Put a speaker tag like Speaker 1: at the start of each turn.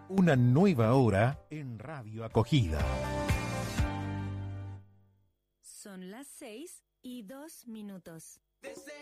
Speaker 1: Una nueva hora en Radio Acogida.
Speaker 2: Son las 6:02.